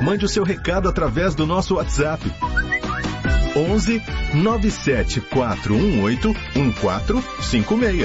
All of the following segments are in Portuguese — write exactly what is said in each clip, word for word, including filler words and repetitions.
Mande o seu recado através do nosso WhatsApp. onze nove sete quatro um oito um quatro cinco seis.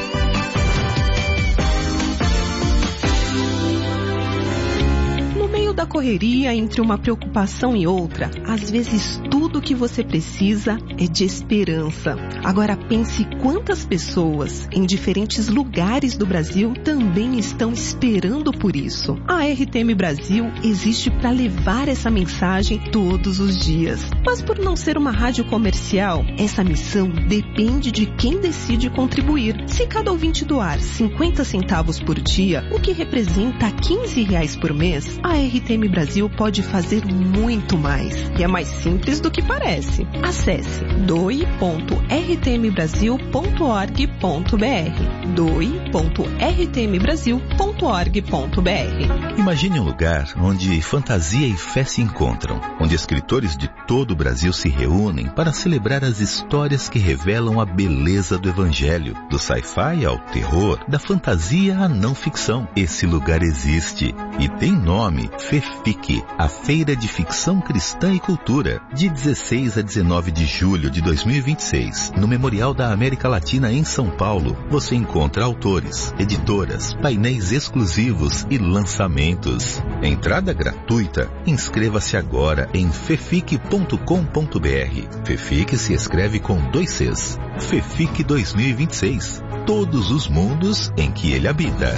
Da correria entre uma preocupação e outra, às vezes tudo o que você precisa é de esperança. Agora pense quantas pessoas em diferentes lugares do Brasil também estão esperando por isso. A R T M Brasil existe para levar essa mensagem todos os dias. Mas por não ser uma rádio comercial, essa missão depende de quem decide contribuir. Se cada ouvinte doar cinquenta centavos por dia, o que representa quinze reais por mês, a R T M Brasil pode fazer muito mais. E é mais simples do que parece. Acesse doe ponto r t m brasil ponto org ponto b r. doe ponto r t m brasil ponto org ponto b r. Imagine um lugar onde fantasia e fé se encontram, onde escritores de todo o Brasil se reúnem para celebrar as histórias que revelam a beleza do Evangelho, do sci-fi ao terror, da fantasia à não ficção. Esse lugar existe e tem nome: FEFIC, a Feira de Ficção Cristã e Cultura, de dezesseis a dezenove de julho de dois mil e vinte e seis, no Memorial da América Latina em São Paulo. Você encontra autores, editoras, painéis exclusivos e lançamentos. Entrada gratuita. Inscreva-se agora em fefic ponto com ponto b r. FEFIC se escreve com dois Cs. FEFIC dois mil e vinte e seis. Todos os mundos em que ele habita.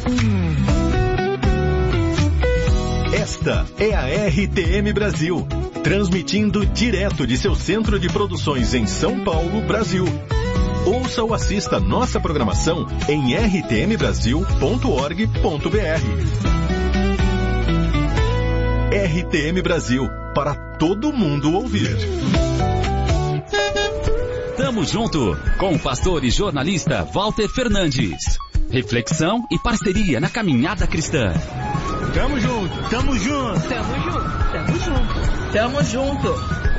Esta é a R T M Brasil, transmitindo direto de seu centro de produções em São Paulo, Brasil. Ouça ou assista nossa programação em r t m brasil ponto org ponto b r. R T M Brasil, para todo mundo ouvir. Tamo junto com o pastor e jornalista Walter Fernandes. Reflexão e parceria na caminhada cristã. Tamo junto, tamo junto, tamo junto, tamo junto, tamo junto.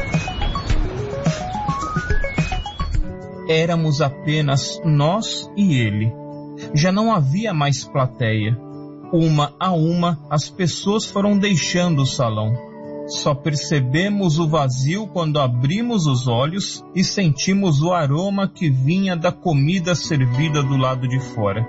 Éramos apenas nós e ele. Já não havia mais plateia. Uma a uma, as pessoas foram deixando o salão. Só percebemos o vazio quando abrimos os olhos e sentimos o aroma que vinha da comida servida do lado de fora.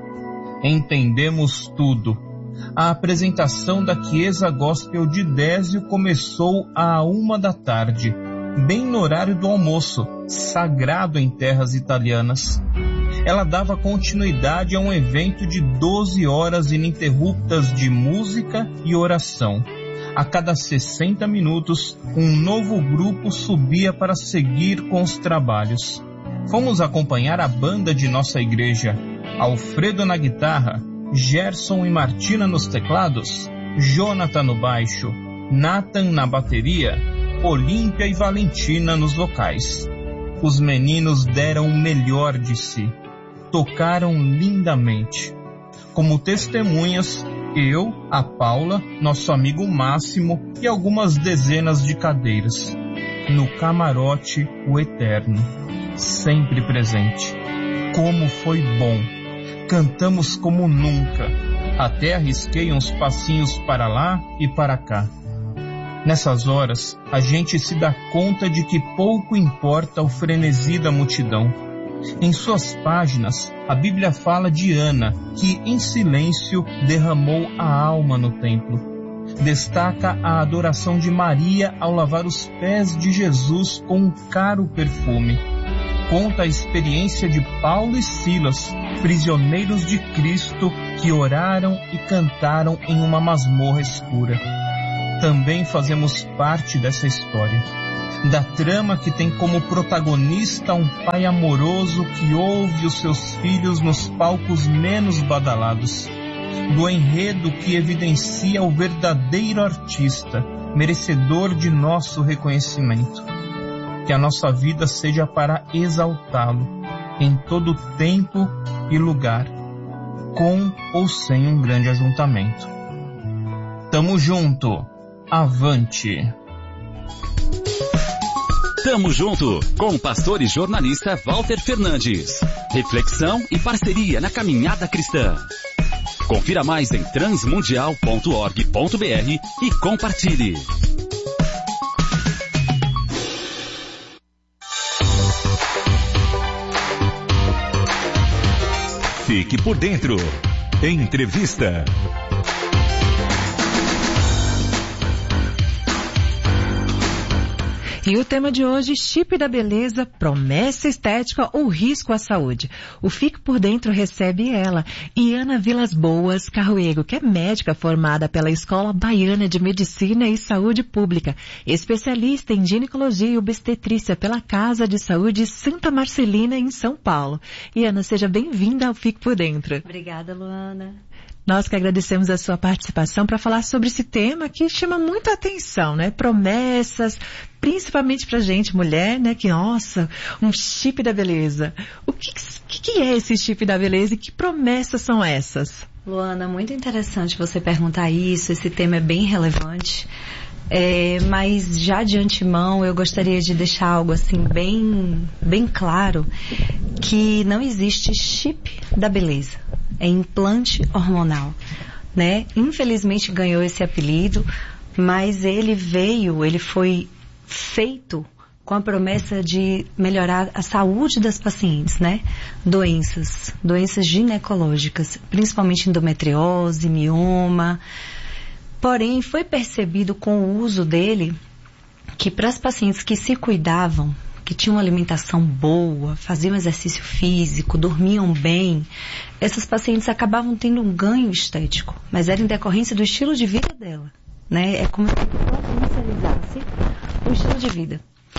Entendemos tudo. A apresentação da Chiesa Gospel de Désio começou à uma da tarde, bem no horário do almoço, sagrado em terras italianas. Ela dava continuidade a um evento de doze horas ininterruptas de música e oração. A cada sessenta minutos, um novo grupo subia para seguir com os trabalhos. Fomos acompanhar a banda de nossa igreja, Alfredo na guitarra, Gerson e Martina nos teclados, Jonathan no baixo, Nathan na bateria, Olímpia e Valentina nos vocais. Os meninos deram o melhor de si, tocaram lindamente. Como testemunhas, eu, a Paula, nosso amigo Máximo e algumas dezenas de cadeiras. No camarote, o Eterno, sempre presente. Como foi bom! Cantamos como nunca. Até arrisquei uns passinhos para lá e para cá. Nessas horas, a gente se dá conta de que pouco importa o frenesi da multidão. Em suas páginas, a Bíblia fala de Ana, que em silêncio derramou a alma no templo. Destaca a adoração de Maria ao lavar os pés de Jesus com um caro perfume. Conta a experiência de Paulo e Silas, prisioneiros de Cristo, que oraram e cantaram em uma masmorra escura. Também fazemos parte dessa história, da trama que tem como protagonista um pai amoroso que ouve os seus filhos nos palcos menos badalados, do enredo que evidencia o verdadeiro artista, merecedor de nosso reconhecimento. Que a nossa vida seja para exaltá-lo em todo tempo e lugar, com ou sem um grande ajuntamento. Tamo junto, avante! Tamo junto com o pastor e jornalista Walter Fernandes. Reflexão e parceria na caminhada cristã. Confira mais em transmundial ponto org ponto br e compartilhe. Fique por dentro. Entrevista. E o tema de hoje, chip da beleza, promessa estética ou risco à saúde. O Fique por Dentro recebe ela, Iana Vilas Boas Carruego, que é médica formada pela Escola Baiana de Medicina e Saúde Pública, especialista em ginecologia e obstetrícia pela Casa de Saúde Santa Marcelina, em São Paulo. Iana, seja bem-vinda ao Fique por Dentro. Obrigada, Luana. Nós que agradecemos a sua participação para falar sobre esse tema que chama muita atenção, né? Promessas, principalmente pra gente, mulher, né? Que, nossa, um chip da beleza. O que, que é esse chip da beleza e que promessas são essas? Luana, muito interessante você perguntar isso, esse tema é bem relevante. É, mas já de antemão eu gostaria de deixar algo assim bem, bem claro, que não existe chip da beleza, é implante hormonal, né? Infelizmente ganhou esse apelido, mas ele veio, ele foi feito com a promessa de melhorar a saúde das pacientes, né? Doenças, doenças ginecológicas, principalmente endometriose, mioma. Porém, foi percebido com o uso dele que para as pacientes que se cuidavam, que tinham uma alimentação boa, faziam exercício físico, dormiam bem, essas pacientes acabavam tendo um ganho estético, mas era em decorrência do estilo de vida dela, né? É como se potencializasse o estilo de vida.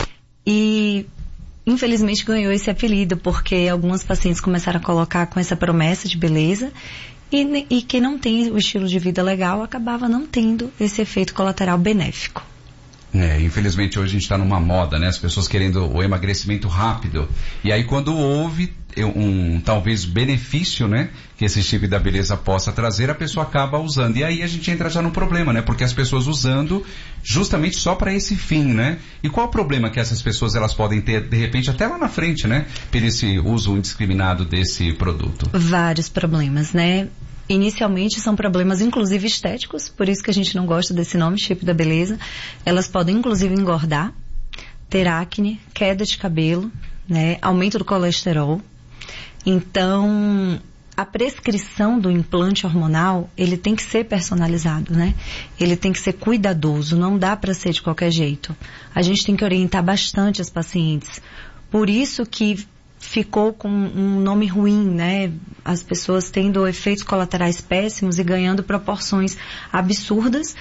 E infelizmente ganhou esse apelido porque algumas pacientes começaram a colocar com essa promessa de beleza e, e quem não tem o estilo de vida legal acabava não tendo esse efeito colateral benéfico. É, infelizmente hoje a gente está numa moda, né? As pessoas querendo o emagrecimento rápido. E aí quando houve um, talvez, benefício, né? Que esse chip da beleza possa trazer, a pessoa acaba usando. E aí a gente entra já no problema, né? Porque as pessoas usando justamente só para esse fim, né? E qual o problema que essas pessoas elas podem ter, de repente, até lá na frente, né? Por esse uso indiscriminado desse produto? Vários problemas, né? Inicialmente são problemas inclusive estéticos, por isso que a gente não gosta desse nome, chip da beleza. Elas podem inclusive engordar, ter acne, queda de cabelo, né, aumento do colesterol. Então, a prescrição do implante hormonal, ele tem que ser personalizado, né? Ele tem que ser cuidadoso, não dá para ser de qualquer jeito. A gente tem que orientar bastante as pacientes. Por isso que ficou com um nome ruim, né? As pessoas tendo efeitos colaterais péssimos e ganhando proporções absurdas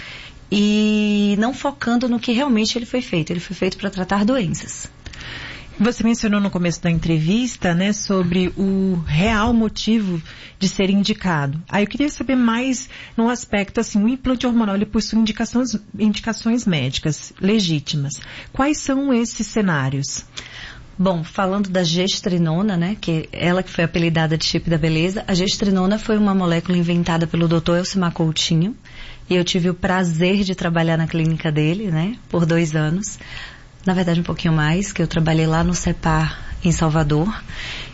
e não focando no que realmente ele foi feito. Ele foi feito para tratar doenças. Você mencionou no começo da entrevista, né, sobre o real motivo de ser indicado. Aí eu queria saber mais no aspecto, assim, o implante hormonal, ele possui indicações, indicações médicas legítimas. Quais são esses cenários? Bom, falando da gestrinona, né, que ela que foi apelidada de chip da beleza, a gestrinona foi uma molécula inventada pelo doutor Elcimar Coutinho, e eu tive o prazer de trabalhar na clínica dele, né, por dois anos, na verdade um pouquinho mais, que eu trabalhei lá no CEPAR, em Salvador,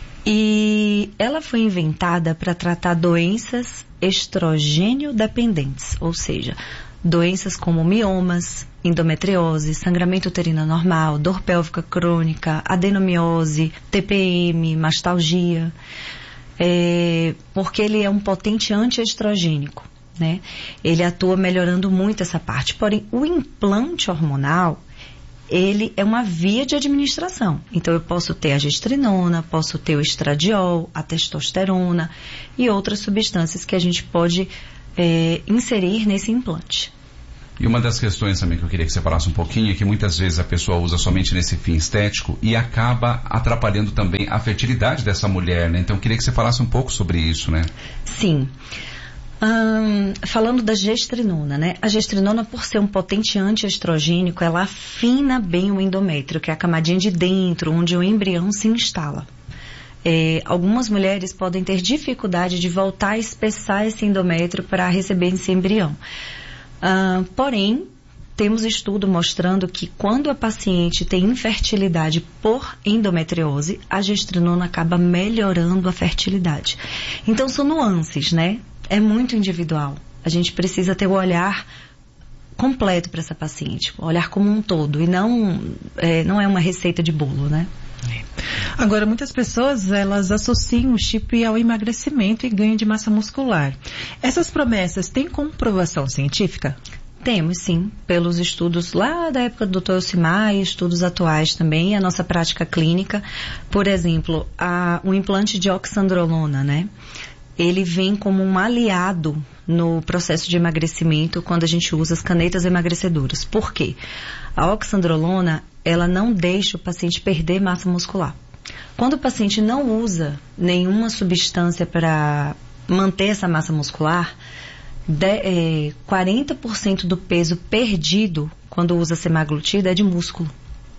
e ela foi inventada para tratar doenças estrogênio dependentes, ou seja, doenças como miomas, endometriose, sangramento uterino anormal, dor pélvica crônica, adenomiose, T P M, mastalgia, é, porque ele é um potente antiestrogênico, né? Ele atua melhorando muito essa parte. Porém, o implante hormonal, ele é uma via de administração. Então, eu posso ter a gestrinona, posso ter o estradiol, a testosterona e outras substâncias que a gente pode é, inserir nesse implante. E uma das questões também que eu queria que você falasse um pouquinho é que muitas vezes a pessoa usa somente nesse fim estético e acaba atrapalhando também a fertilidade dessa mulher, né? Então eu queria que você falasse um pouco sobre isso, né? Sim. Hum, falando da gestrinona, né? A gestrinona, por ser um potente antiestrogênico, ela afina bem o endométrio, que é a camadinha de dentro, onde o embrião se instala. É, algumas mulheres podem ter dificuldade de voltar a espessar esse endométrio para receber esse embrião. Uh, porém, temos estudo mostrando que quando a paciente tem infertilidade por endometriose, a gestrinona acaba melhorando a fertilidade. Então, são nuances, né? é muito individual. A gente precisa ter o olhar completo para essa paciente, o olhar como um todo, e não é, não é uma receita de bolo, né? Agora, muitas pessoas, elas associam o chip ao emagrecimento e ganho de massa muscular. Essas promessas têm comprovação científica? Temos, sim, pelos estudos lá da época do doutor Elcimar e estudos atuais também, a nossa prática clínica. Por exemplo, a, o implante de oxandrolona, né? Ele vem como um aliado no processo de emagrecimento quando a gente usa as canetas emagrecedoras. Por quê? A oxandrolona, ela não deixa o paciente perder massa muscular. Quando o paciente não usa nenhuma substância para manter essa massa muscular, de, é, quarenta por cento do peso perdido quando usa semaglutida é de músculo.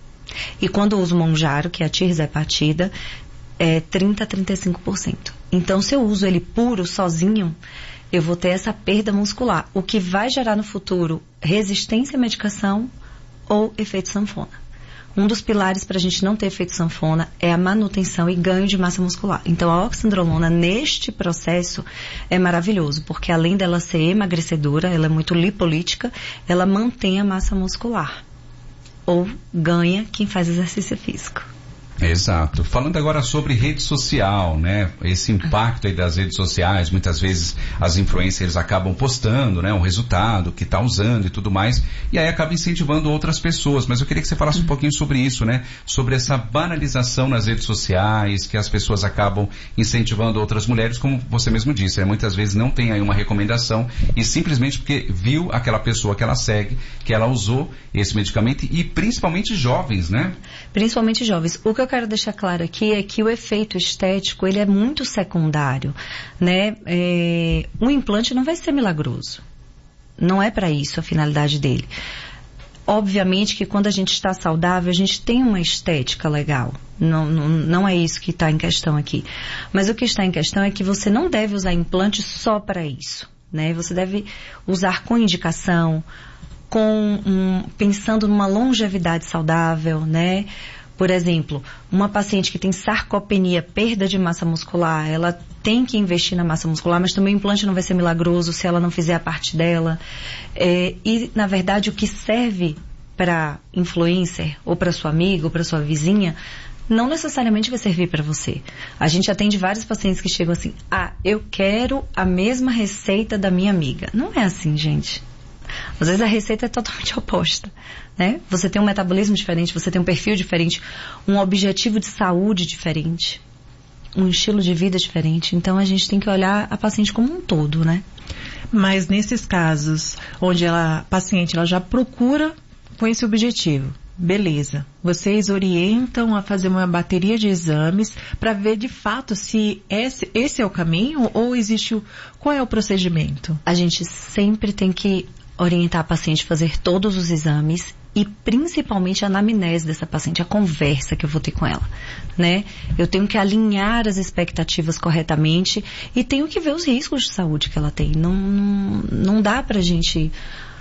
E quando usa o Mounjaro, que é a tirzepatida, é trinta a trinta e cinco por cento. Então, se eu uso ele puro, sozinho, eu vou ter essa perda muscular, o que vai gerar no futuro resistência à medicação ou efeito sanfona. Um dos pilares para a gente não ter efeito sanfona é a manutenção e ganho de massa muscular. Então, a oxandrolona, neste processo, é maravilhoso, porque além dela ser emagrecedora, ela é muito lipolítica, ela mantém a massa muscular. Ou ganha quem faz exercício físico. Exato. Falando agora sobre rede social, né? Esse impacto aí das redes sociais, muitas vezes as influencers acabam postando, né? O resultado que está usando e tudo mais, e aí acaba incentivando outras pessoas. Mas eu queria que você falasse um pouquinho sobre isso, né? Sobre essa banalização nas redes sociais, que as pessoas acabam incentivando outras mulheres, como você mesmo disse, né? Muitas vezes não tem aí uma recomendação e simplesmente porque viu aquela pessoa que ela segue, que ela usou esse medicamento, e principalmente jovens, né? Principalmente jovens. O que eu quero deixar claro aqui é que o efeito estético, ele é muito secundário, né? É, um implante não vai ser milagroso. Não é para isso a finalidade dele. Obviamente que quando a gente está saudável, a gente tem uma estética legal. Não, não, não é isso que está em questão aqui. Mas o que está em questão é que você não deve usar implante só para isso, né? Você deve usar com indicação, com um, pensando numa longevidade saudável, né? Por exemplo, uma paciente que tem sarcopenia, perda de massa muscular, ela tem que investir na massa muscular, mas também o implante não vai ser milagroso se ela não fizer a parte dela. É, e, na verdade, o que serve para influencer, ou para sua amiga, ou para sua vizinha, não necessariamente vai servir para você. A gente atende vários pacientes que chegam assim, ah, eu quero a mesma receita da minha amiga. Não é assim, gente. Às vezes a receita é totalmente oposta, né? Você tem um metabolismo diferente, você tem um perfil diferente, um objetivo de saúde diferente, um estilo de vida diferente. Então a gente tem que olhar a paciente como um todo, né? Mas nesses casos onde ela, a paciente ela já procura com esse objetivo, beleza, vocês orientam a fazer uma bateria de exames para ver de fato se esse, esse é o caminho ou existe o, qual é o procedimento? A gente sempre tem que orientar a paciente a fazer todos os exames e principalmente a anamnese dessa paciente, a conversa que eu vou ter com ela, né? Eu tenho que alinhar as expectativas corretamente e tenho que ver os riscos de saúde que ela tem. Não, não, não dá pra gente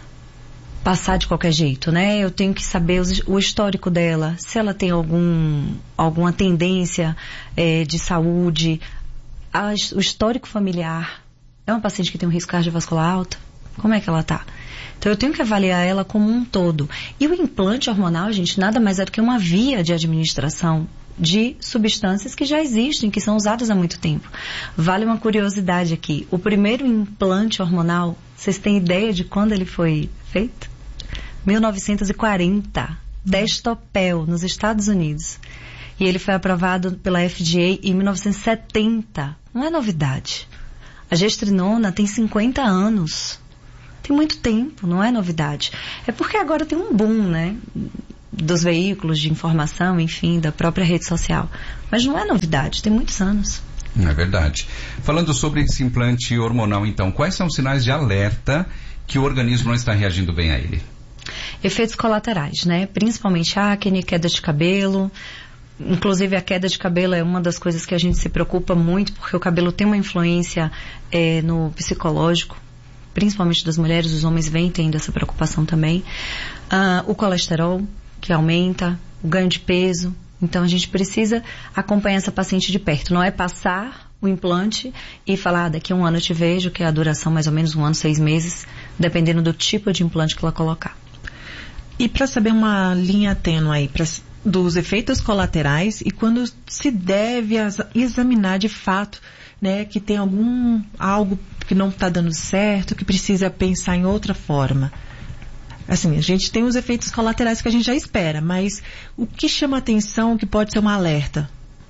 passar de qualquer jeito, né? Eu tenho que saber os, o histórico dela, se ela tem algum, alguma tendência é, de saúde, a, o histórico familiar. É uma paciente que tem um risco cardiovascular alto? Como é que ela tá? Então eu tenho que avaliar ela como um todo. E o implante hormonal, gente, nada mais é do que uma via de administração de substâncias que já existem, que são usadas há muito tempo. Vale uma curiosidade aqui. O primeiro implante hormonal, vocês têm ideia de quando ele foi feito? mil novecentos e quarenta. Destopel, nos Estados Unidos. E ele foi aprovado pela F D A em mil novecentos e setenta. Não é novidade. A gestrinona tem cinquenta anos. Tem muito tempo, não é novidade. É porque agora tem um boom, né? Dos veículos de informação, enfim, da própria rede social. Mas não é novidade, tem muitos anos. É verdade. Falando sobre esse implante hormonal, então, quais são os sinais de alerta que o organismo não está reagindo bem a ele? Efeitos colaterais, né? Principalmente acne, queda de cabelo. Inclusive a queda de cabelo é uma das coisas que a gente se preocupa muito, porque o cabelo tem uma influência é, no psicológico, principalmente das mulheres. Os homens vêm tendo essa preocupação também. Ah, o colesterol, que aumenta, o ganho de peso. Então a gente precisa acompanhar essa paciente de perto. Não é passar o implante e falar, ah, daqui a um ano eu te vejo, que é a duração mais ou menos um ano, seis meses, dependendo do tipo de implante que ela colocar. E para saber uma linha tênue aí, pra, dos efeitos colaterais e quando se deve as, examinar de fato, né, que tem algum, algo que não está dando certo, que precisa pensar em outra forma. Assim, a gente tem os efeitos colaterais que a gente já espera, mas o que chama atenção, que pode ser um alerta?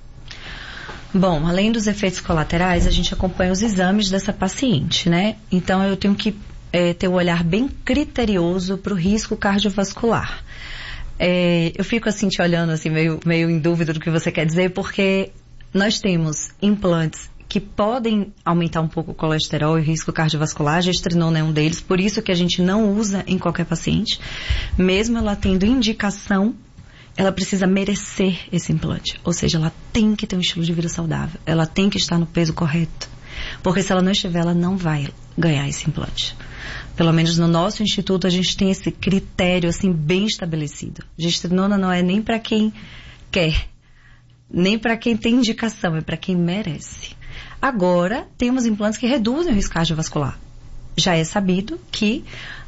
Bom, além dos efeitos colaterais, a gente acompanha os exames dessa paciente, né? Então, eu tenho que é, ter um olhar bem criterioso para o risco cardiovascular. É, eu fico assim, te olhando assim, meio, meio em dúvida do que você quer dizer, porque nós temos implantes que podem aumentar um pouco o colesterol e o risco cardiovascular. A gestrinona é um deles, por isso que a gente não usa em qualquer paciente. Mesmo ela tendo indicação, ela precisa merecer esse implante. Ou seja, ela tem que ter um estilo de vida saudável. Ela tem que estar no peso correto. Porque se ela não estiver, ela não vai ganhar esse implante. Pelo menos no nosso instituto, a gente tem esse critério assim bem estabelecido. Gestrinona não é nem para quem quer, nem para quem tem indicação, é para quem merece. Agora, temos implantes que reduzem o risco cardiovascular. Já é sabido que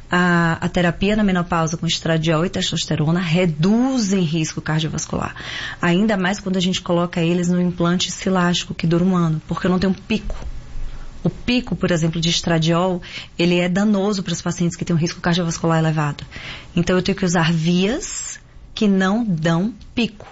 a, a terapia na menopausa com estradiol e testosterona reduzem risco cardiovascular. Ainda mais quando a gente coloca eles no implante silástico, que dura um ano, porque não tem um pico. O pico, por exemplo, de estradiol, ele é danoso para os pacientes que têm um risco cardiovascular elevado. Então, eu tenho que usar vias que não dão pico.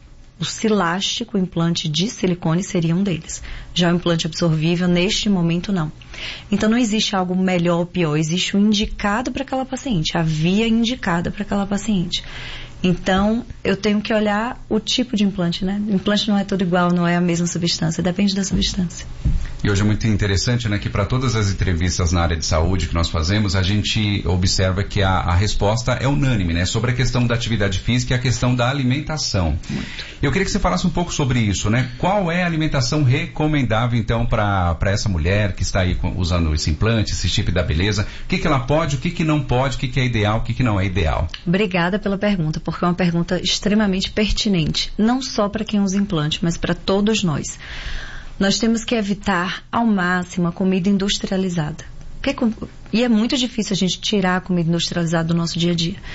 O silástico, o implante de silicone, seria um deles. Já o implante absorvível, neste momento, não. Então, não existe algo melhor ou pior. Existe o indicado para aquela paciente, a via indicada para aquela paciente. Então, eu tenho que olhar o tipo de implante, né? O implante não é tudo igual, não é a mesma substância, depende da substância. E hoje é muito interessante, né, que para todas as entrevistas na área de saúde que nós fazemos, a gente observa que a, a resposta é unânime, né, sobre a questão da atividade física e a questão da alimentação. Muito. Eu queria que você falasse um pouco sobre isso, né? Qual é a alimentação recomendável, então, para para essa mulher que está aí usando esse implante, esse chip da beleza? O que que ela pode, o que que não pode, o que que é ideal, o que que não é ideal? Obrigada pela pergunta, porque é uma pergunta extremamente pertinente, não só para quem usa implante, mas para todos nós. Nós temos que evitar ao máximo a comida industrializada. E é muito difícil a gente tirar a comida industrializada do nosso dia a dia.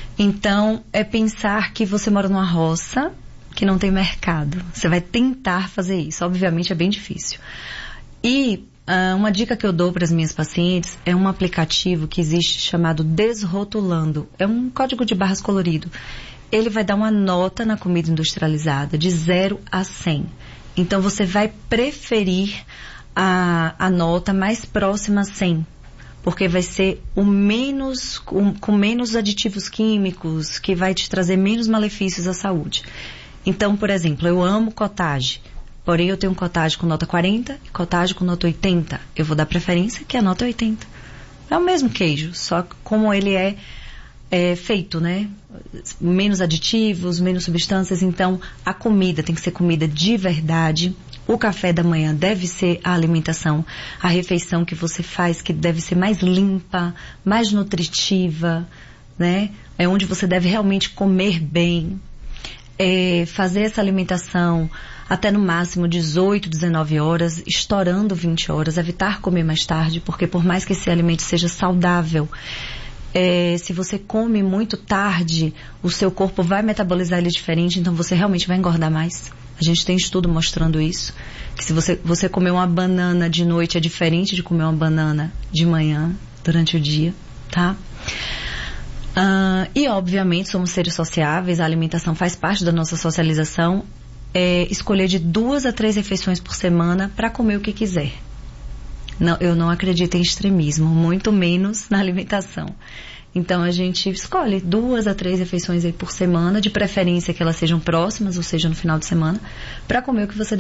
Então, é pensar que você mora numa roça que não tem mercado. Você vai tentar fazer isso. Obviamente, é bem difícil. E uh, uma dica que eu dou para as minhas pacientes é um aplicativo que existe chamado Desrotulando. É um código de barras colorido. Ele vai dar uma nota na comida industrializada de zero a cem. Então, você vai preferir a, a nota mais próxima a cem, porque vai ser o menos, com, com menos aditivos químicos, que vai te trazer menos malefícios à saúde. Então, por exemplo, eu amo cottage, porém eu tenho cottage com nota quarenta e cottage com nota oitenta. Eu vou dar preferência que a nota é oitenta. É o mesmo queijo, só como ele é É feito, né? Menos aditivos, menos substâncias. Então, a comida tem que ser comida de verdade. O café da manhã deve ser a alimentação, a refeição que você faz, que deve ser mais limpa, mais nutritiva, né? É onde você deve realmente comer bem. É fazer essa alimentação até no máximo dezoito, dezenove horas, estourando vinte horas. Evitar comer mais tarde, porque por mais que esse alimento seja saudável, É, se você come muito tarde, o seu corpo vai metabolizar ele diferente, então você realmente vai engordar mais. A gente tem estudo mostrando isso, que se você, você comer uma banana de noite é diferente de comer uma banana de manhã, durante o dia, tá? Uh, e obviamente somos seres sociáveis, a alimentação faz parte da nossa socialização. É, escolher de duas a três refeições por semana para comer o que quiser. Não, eu não acredito em extremismo, muito menos na alimentação. Então, a gente escolhe duas a três refeições aí por semana, de preferência que elas sejam próximas, ou seja, no final de semana, para comer o que você